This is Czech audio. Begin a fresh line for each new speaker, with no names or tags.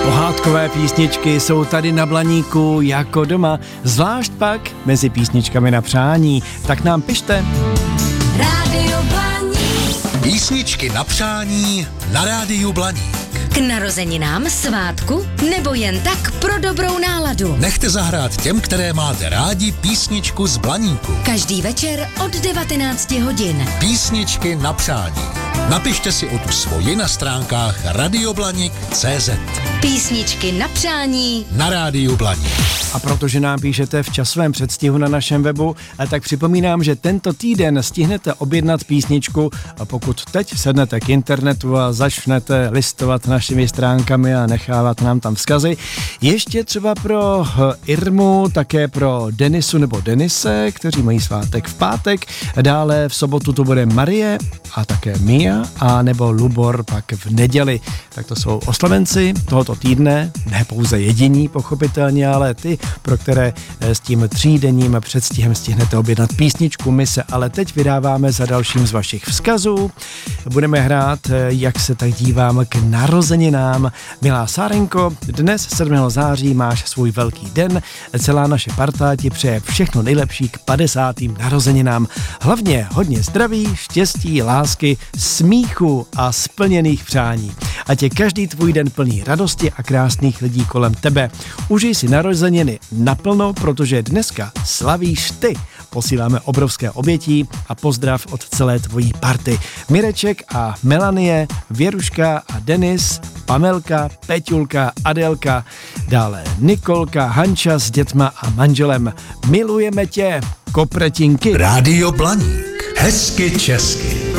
Pohádkové písničky jsou tady na Blaníku jako doma, zvlášť pak mezi písničkami na přání. Tak nám pište.
Rádio Blaník.
Písničky na přání na Rádiu Blaník.
K narozeninám, svátku nebo jen tak pro dobrou náladu.
Nechte zahrát těm, které máte rádi, písničku z Blaníku.
Každý večer od 19 hodin.
Písničky na přání. Napište si o tu svoji na stránkách radioblanik.cz.
Písničky na přání
na Rádiu Blaník.
A protože nám píšete v časovém předstihu na našem webu, tak připomínám, že tento týden stihnete objednat písničku, a pokud teď sednete k internetu a začnete listovat našimi stránkami a nechávat nám tam vzkazy, ještě třeba pro Irmu, také pro Denisu nebo Denise, kteří mají svátek v pátek, dále v sobotu to bude Marie a také Mia, a nebo Lubor pak v neděli. Tak to jsou oslavenci tohoto týdne, ne pouze jediní pochopitelně, ale ty, pro které s tím třídenním předstihem stihnete objednat písničku. My se ale teď vydáváme za dalším z vašich vzkazů. Budeme hrát, jak se tak dívám, k narozeninám. Milá Sárenko, dnes 7. září máš svůj velký den. Celá naše parta ti přeje všechno nejlepší k 50. narozeninám. Hlavně hodně zdraví, štěstí, lásky, smíchu a splněných přání. Ať je každý tvůj den plný radosti a krásných lidí kolem tebe. Užij si narozeniny naplno, protože dneska slavíš ty. Posíláme obrovské obětí a pozdrav od celé tvojí party. Mireček a Melanie, Věruška a Denis, Pamelka, Peťulka, Adelka, dále Nikolka, Hanča s dětma a manželem. Milujeme tě, Kopretinky.
Rádio Blaník. Hezky česky.